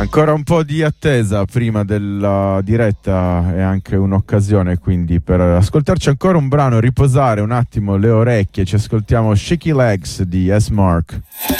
Ancora un po' di attesa prima della diretta è anche un'occasione quindi per ascoltarci ancora un brano, riposare un attimo le orecchie. Ci ascoltiamo Shaky Legs di S-Mark.